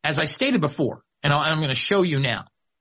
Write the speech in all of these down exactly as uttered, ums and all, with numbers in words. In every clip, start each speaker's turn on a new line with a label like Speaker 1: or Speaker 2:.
Speaker 1: as I stated before, and I'm going to show you now,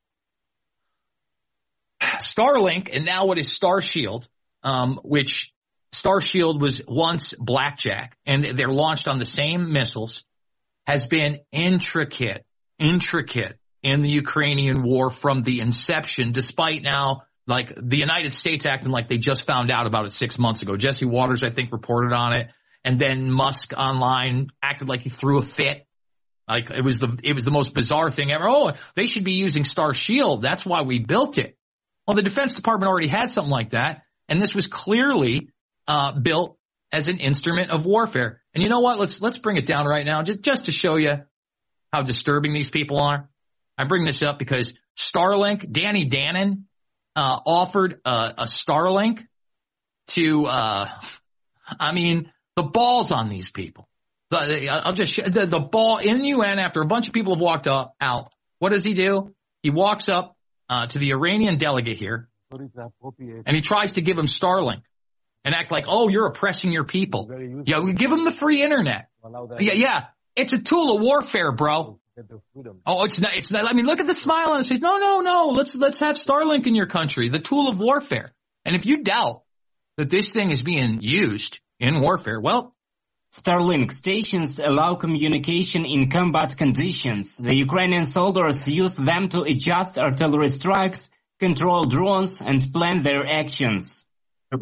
Speaker 1: Starlink and now what is Starshield, um, which Starshield was once Blackjack, and they're launched on the same missiles, has been intricate, intricate in the Ukrainian war from the inception, despite now, like, the United States acting like they just found out about it six months ago. Jesse Waters, I think, reported on it, and then Musk online acted like he threw a fit. Like, it was the, it was the most bizarre thing ever. Oh, they should be using Starshield. That's why we built it. Well, the Defense Department already had something like that, and this was clearly uh built as an instrument of warfare. And you know what? Let's let's bring it down right now, just, just to show you how disturbing these people are. I bring this up because Starlink, Danny Danon, uh offered uh, a Starlink to, uh I mean, the balls on these people. The, I'll just show, the, the ball in U N after a bunch of people have walked up out. What does he do? He walks up Uh, to the Iranian delegate here, and he tries to give him Starlink and act like, oh, you're oppressing your people. Yeah, we give him the free internet. Yeah, yeah, it's a tool of warfare, bro. Oh, it's not, it's not, I mean, look at the smile on his face. No, no, no, let's, let's have Starlink in your country, the tool of warfare. And if you doubt that this thing is being used in warfare, well,
Speaker 2: Starlink stations allow communication in combat conditions. The Ukrainian soldiers use them to adjust artillery strikes, control drones, and plan their actions.
Speaker 3: We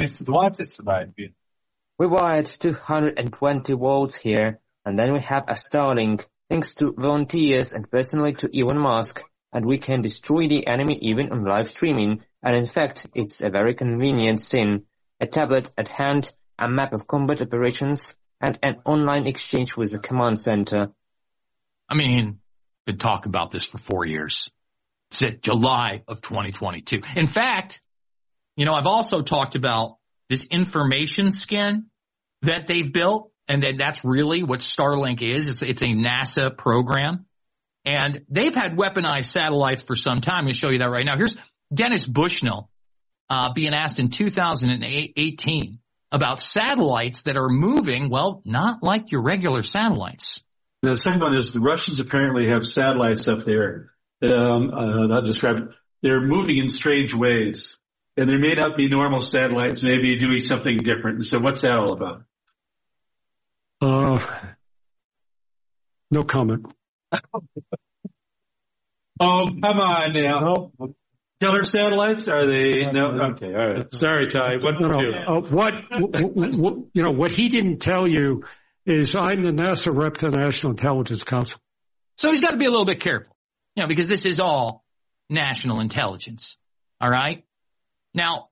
Speaker 4: wired two hundred twenty volts here, and then we have a Starlink, thanks to volunteers and personally to Elon Musk, and we can destroy the enemy even on live streaming, and in fact, it's a very convenient thing. A tablet at hand, a map of combat operations, and an online exchange with the command center.
Speaker 1: I mean, been talking about this for four years. It's it, July of twenty twenty-two. In fact, you know, I've also talked about this information skin that they've built, and that that's really what Starlink is. It's, it's a NASA program. And they've had weaponized satellites for some time. I'm going to show you that right now. Here's Dennis Bushnell uh, being asked in two thousand eighteen about satellites that are moving, well, not like your regular satellites.
Speaker 3: The second one is the Russians apparently have satellites up there. Um, uh, I'll describe it. They're moving in strange ways. And there may not be normal satellites, maybe doing something different. So what's that all about?
Speaker 5: Uh, no comment.
Speaker 3: Oh, come on now. No. Killer satellites? Are they? No. Okay. All right. Sorry, Ty. What?
Speaker 5: No, no. Uh, what, what, what? You know what he didn't tell you is I'm the NASA rep to the National Intelligence Council.
Speaker 1: So he's got to be a little bit careful, you know, because this is all national intelligence. All right. Now,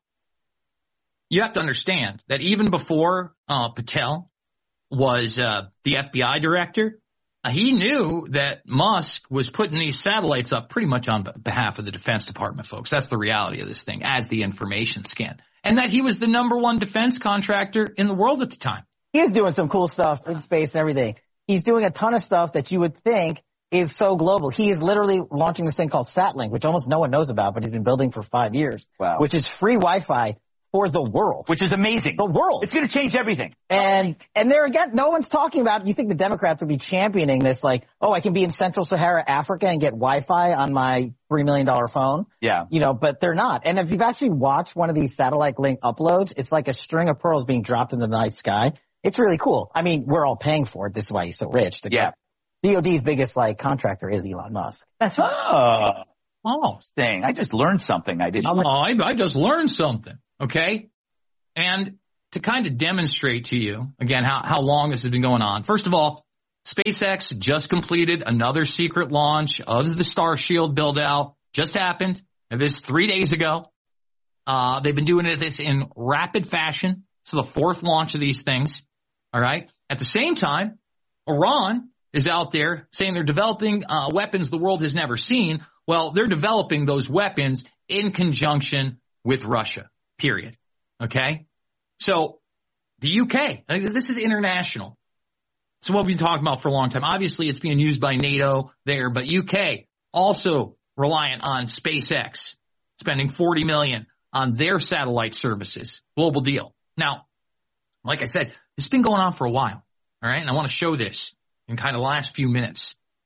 Speaker 1: you have to understand that even before uh, Patel was uh, the F B I director, he knew that Musk was putting these satellites up pretty much on behalf of the Defense Department, folks. That's the reality of this thing, as the information scan. And that he was the number one defense contractor in the world at the time.
Speaker 6: He is doing some cool stuff in space and everything. He's doing a ton of stuff that you would think is so global. He is literally launching this thing called SatLink, which almost no one knows about, but he's been building for five years.
Speaker 7: Wow.
Speaker 6: Which is free Wi-Fi for the world.
Speaker 7: Which is amazing.
Speaker 6: The world.
Speaker 7: It's going to change everything.
Speaker 6: And, and there again, no one's talking about it. You think the Democrats would be championing this like, oh, I can be in Central Sahara, Africa and get Wi-Fi on my three million dollars phone.
Speaker 7: Yeah.
Speaker 6: You know, but they're not. And if you've actually watched one of these satellite link uploads, it's like a string of pearls being dropped in the night sky. It's really cool. I mean, we're all paying for it. This is why he's so rich. The
Speaker 7: yeah.
Speaker 6: D O D's biggest like contractor is Elon Musk.
Speaker 7: That's oh, oh, dang! I just learned something. I didn't.
Speaker 1: Oh, I, I just learned something. Okay, and to kind of demonstrate to you again how how long this has been going on. First of all, SpaceX just completed another secret launch of the Starshield build out. Just happened. And this three days ago. Uh, they've been doing it this in rapid fashion. So the fourth launch of these things. All right. At the same time, Iran is out there saying they're developing uh, weapons the world has never seen. Well, they're developing those weapons in conjunction with Russia, period. Okay? So the U K, this is international. So what we've been talking about for a long time. Obviously, it's being used by NATO there, but U K also reliant on SpaceX, spending forty million dollars on their satellite services. Global deal. Now, like I said, this has been going on for a while. All right? And I want to show this in kind of the last few minutes.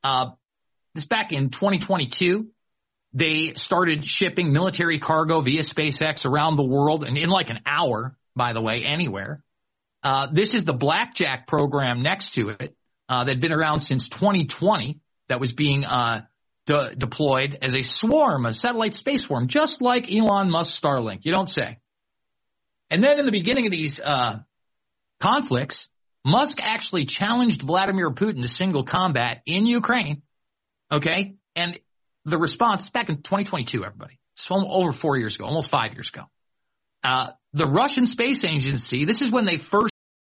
Speaker 1: Uh, this back in twenty twenty-two, they started shipping military cargo via SpaceX around the world, and in like an hour, by the way, anywhere. Uh, this is the Blackjack program next to it, uh, that had been around since twenty twenty, that was being, uh, de- deployed as a swarm, a satellite space swarm, just like Elon Musk's Starlink. You don't say. And then in the beginning of these, uh, conflicts, Musk actually challenged Vladimir Putin to single combat in Ukraine. Okay. And the response back in twenty twenty-two, everybody, so over four years ago, almost five years ago, uh, the Russian Space Agency, this is when they first